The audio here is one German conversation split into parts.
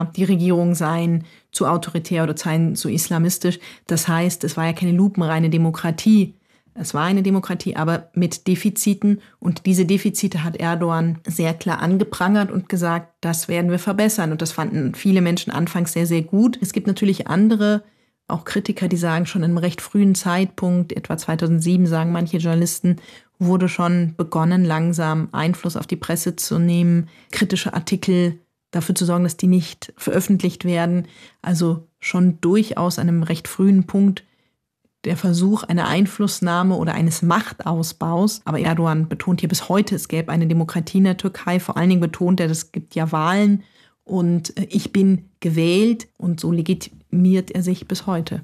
die Regierungen seien zu autoritär oder seien zu islamistisch. Das heißt, es war ja keine lupenreine Demokratie. Es war eine Demokratie, aber mit Defiziten. Und diese Defizite hat Erdogan sehr klar angeprangert und gesagt, das werden wir verbessern. Und das fanden viele Menschen anfangs sehr, sehr gut. Es gibt natürlich andere, auch Kritiker, die sagen, schon in einem recht frühen Zeitpunkt, etwa 2007, sagen manche Journalisten, wurde schon begonnen, langsam Einfluss auf die Presse zu nehmen, kritische Artikel dafür zu sorgen, dass die nicht veröffentlicht werden. Also schon durchaus an einem recht frühen Punkt der Versuch einer Einflussnahme oder eines Machtausbaus. Aber Erdogan betont hier bis heute, es gäbe eine Demokratie in der Türkei. Vor allen Dingen betont er, es gibt ja Wahlen und ich bin gewählt. Und so legitimiert er sich bis heute.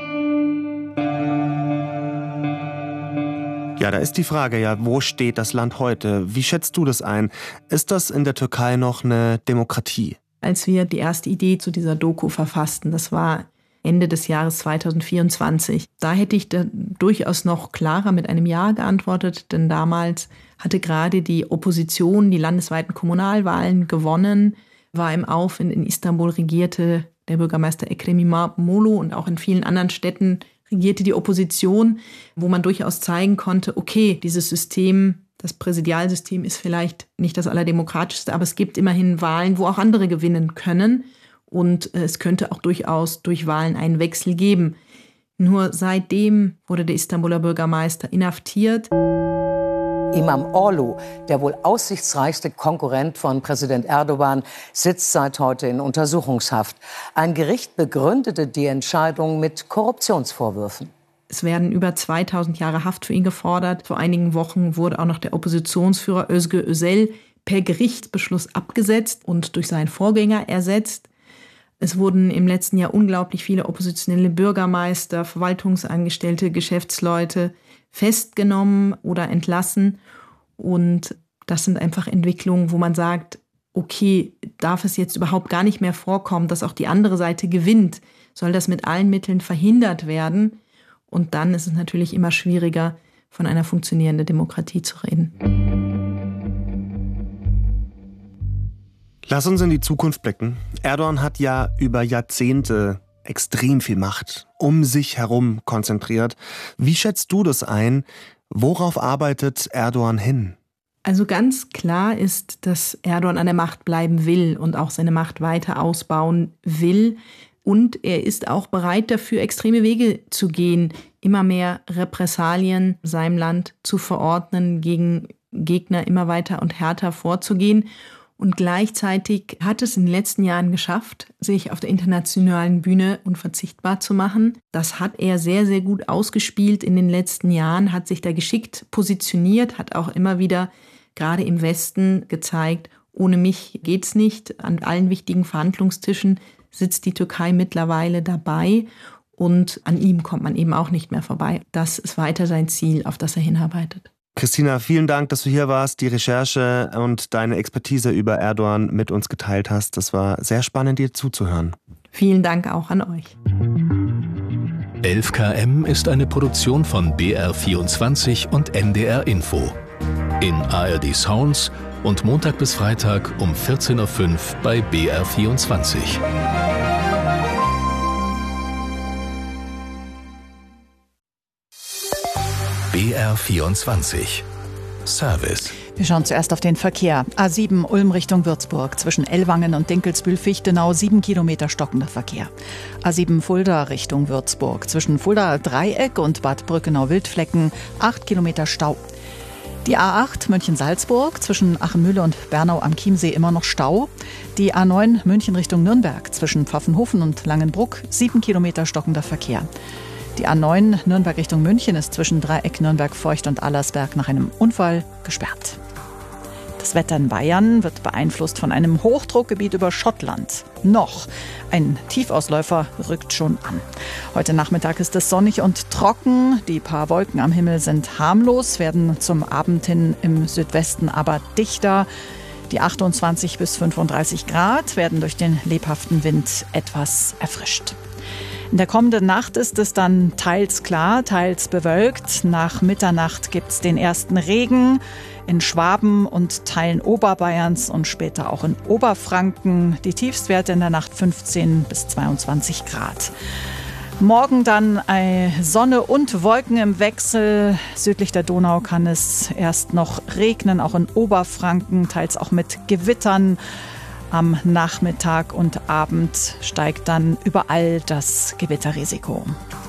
Ja, da ist die Frage, ja, wo steht das Land heute? Wie schätzt du das ein? Ist das in der Türkei noch eine Demokratie? Als wir die erste Idee zu dieser Doku verfassten, das war Ende des Jahres 2024. Da hätte ich da durchaus noch klarer mit einem Ja geantwortet, denn damals hatte gerade die Opposition die landesweiten Kommunalwahlen gewonnen, war im Auf in Istanbul regierte der Bürgermeister Ekrem İmamoğlu und auch in vielen anderen Städten regierte die Opposition, wo man durchaus zeigen konnte, okay, dieses System, das Präsidialsystem ist vielleicht nicht das allerdemokratischste, aber es gibt immerhin Wahlen, wo auch andere gewinnen können. Und es könnte auch durchaus durch Wahlen einen Wechsel geben. Nur seitdem wurde der Istanbuler Bürgermeister inhaftiert. İmamoğlu, der wohl aussichtsreichste Konkurrent von Präsident Erdogan, sitzt seit heute in Untersuchungshaft. Ein Gericht begründete die Entscheidung mit Korruptionsvorwürfen. Es werden über 2000 Jahre Haft für ihn gefordert. Vor einigen Wochen wurde auch noch der Oppositionsführer Özgür Özel per Gerichtsbeschluss abgesetzt und durch seinen Vorgänger ersetzt. Es wurden im letzten Jahr unglaublich viele oppositionelle Bürgermeister, Verwaltungsangestellte, Geschäftsleute festgenommen oder entlassen. Und das sind einfach Entwicklungen, wo man sagt, okay, darf es jetzt überhaupt gar nicht mehr vorkommen, dass auch die andere Seite gewinnt? Soll das mit allen Mitteln verhindert werden? Und dann ist es natürlich immer schwieriger, von einer funktionierenden Demokratie zu reden. Lass uns in die Zukunft blicken. Erdogan hat ja über Jahrzehnte extrem viel Macht um sich herum konzentriert. Wie schätzt du das ein? Worauf arbeitet Erdogan hin? Also ganz klar ist, dass Erdogan an der Macht bleiben will und auch seine Macht weiter ausbauen will. Und er ist auch bereit dafür, extreme Wege zu gehen, immer mehr Repressalien seinem Land zu verordnen, gegen Gegner immer weiter und härter vorzugehen. Und gleichzeitig hat es in den letzten Jahren geschafft, sich auf der internationalen Bühne unverzichtbar zu machen. Das hat er sehr, sehr gut ausgespielt in den letzten Jahren, hat sich da geschickt positioniert, hat auch immer wieder gerade im Westen gezeigt, ohne mich geht's nicht. An allen wichtigen Verhandlungstischen sitzt die Türkei mittlerweile dabei und an ihm kommt man eben auch nicht mehr vorbei. Das ist weiter sein Ziel, auf das er hinarbeitet. Christina, vielen Dank, dass du hier warst, die Recherche und deine Expertise über Erdogan mit uns geteilt hast. Das war sehr spannend, dir zuzuhören. Vielen Dank auch an euch. 11 km ist eine Produktion von BR24 und NDR Info. In ARD Sounds und Montag bis Freitag um 14.05 Uhr bei BR24. BR24 Service. Wir schauen zuerst auf den Verkehr. A7 Ulm Richtung Würzburg zwischen Ellwangen und Dinkelsbühl-Fichtenau 7 Kilometer stockender Verkehr. A7 Fulda Richtung Würzburg zwischen Fulda Dreieck und Bad Brückenau-Wildflecken 8 Kilometer Stau. Die A8 München-Salzburg zwischen Achenmühle und Bernau am Chiemsee immer noch Stau. Die A9 München Richtung Nürnberg zwischen Pfaffenhofen und Langenbruck 7 Kilometer stockender Verkehr. Die A9 Nürnberg Richtung München ist zwischen Dreieck, Nürnberg, Feucht und Allersberg nach einem Unfall gesperrt. Das Wetter in Bayern wird beeinflusst von einem Hochdruckgebiet über Schottland. Noch. Ein Tiefausläufer rückt schon an. Heute Nachmittag ist es sonnig und trocken. Die paar Wolken am Himmel sind harmlos, werden zum Abend hin im Südwesten aber dichter. Die 28 bis 35 Grad werden durch den lebhaften Wind etwas erfrischt. In der kommenden Nacht ist es dann teils klar, teils bewölkt. Nach Mitternacht gibt es den ersten Regen in Schwaben und Teilen Oberbayerns und später auch in Oberfranken. Die Tiefstwerte in der Nacht 15 bis 22 Grad. Morgen dann Sonne und Wolken im Wechsel. Südlich der Donau kann es erst noch regnen, auch in Oberfranken, teils auch mit Gewittern. Am Nachmittag und Abend steigt dann überall das Gewitterrisiko.